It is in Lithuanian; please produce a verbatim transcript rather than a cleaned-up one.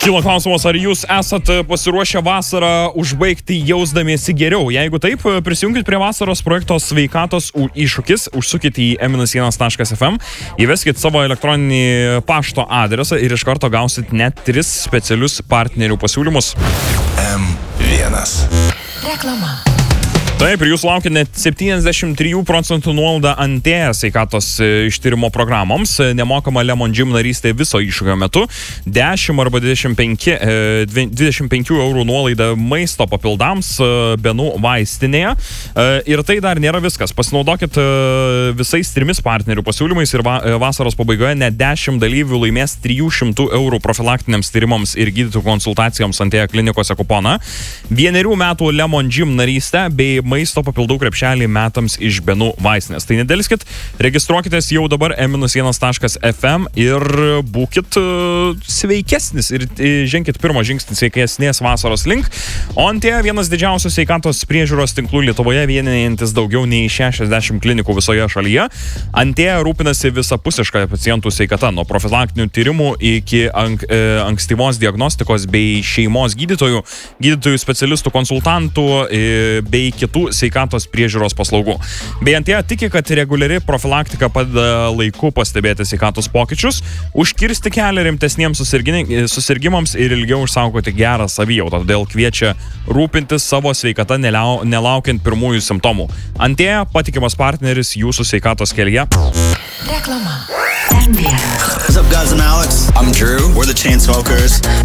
Kilo klausimas, ar jūs esat pasiruošę vasarą užbaigti jausdamiesi geriau? Jeigu taip, prisijungit prie vasaros projekto Sveikatos iššūkis, užsukit į em vienas taškas ef em, įveskit savo elektroninį pašto adresą ir iš karto gausit net tris specialius partnerių pasiūlymus. em vienas. Reklama. Taip, ir jūs laukite net septyniasdešimt trijų procentų nuolaidą Antėja sveikatos ištyrimo programoms, nemokama Lemon Gym narystė viso iššūkio metu, dešimt arba dvidešimt penki, dvidešimt penki eurų nuolaida maisto papildams Benų vaistinėje. Ir tai dar nėra viskas. Pasinaudokit visais trimis partnerių pasiūlymais ir vasaros pabaigoje net dešimt dalyvių laimės trijų šimtų eurų profilaktiniams tyrimams ir gydytojų konsultacijoms Antėja klinikose kuponą, vienerių metų Lemon Gym narystę bei maisto papildų krepšelį metams iš Benų vaistinės. Tai nedėliskit, registruokitės jau dabar em vienas taškas ef em ir būkit uh, sveikesnis ir uh, ženkit pirmą žingsnį sveikesnės vasaros link. O Antėja vienas didžiausių sveikatos priežiūros tinklų Lietuvoje, vienijantis daugiau nei šešiasdešimt klinikų visoje šalyje. Antėja rūpinasi visapusišką pacientų sveikata, nuo profilaktinių tyrimų iki ank, e, ankstyvos diagnostikos bei šeimos gydytojų, gydytojų specialistų, konsultantų e, bei kitų sveikatos priežiūros paslaugų. Bei Antėja tiki, kad reguliari profilaktika padeda laiku pastebėti sveikatos pokyčius, užkirsti kelią rimtesniems susirgimams ir ilgiau išsaugoti gerą savijautą. Todėl kviečia rūpintis savo sveikata nelau, nelaukiant pirmųjų simptomų. Antėja patikimas partneris jūsų sveikatos kelyje. Reklama. What's up, guys? I'm Alex. I'm Drew. We're the Chainsmokers.